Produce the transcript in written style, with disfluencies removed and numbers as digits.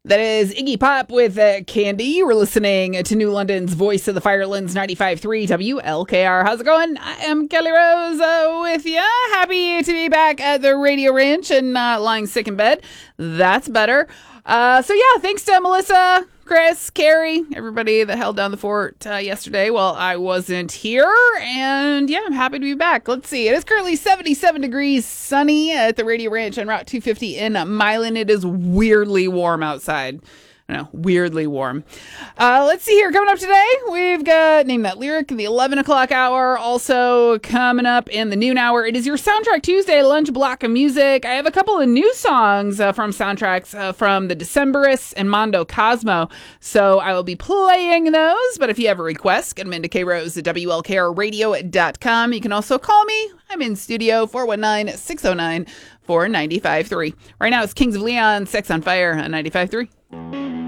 That is Iggy Pop with Candy. We're listening to New London's Voice of the Firelands 95.3 WLKR. How's it going? I am Kelly Rose with you. Happy to be back at the Radio Ranch and not lying sick in bed. That's better. Thanks to Melissa, Chris, Carrie, everybody that held down the fort yesterday while I wasn't here. And I'm happy to be back. Let's see. It is currently 77 degrees sunny at the Radio Ranch on Route 250 in Milan. It is weirdly warm outside. I know, weirdly warm. Let's see here. Coming up today, we've got Name That Lyric in the 11 o'clock hour. Also coming up in the noon hour, it is your Soundtrack Tuesday lunch block of music. I have a couple of new songs from soundtracks from the Decemberists and Mondo Cosmo. So I will be playing those. But if you have a request, get them into krose at WLKRradio.com. You can also call me. I'm in studio, 419-609-4953. Right now it's Kings of Leon, Sex on Fire on 95.3.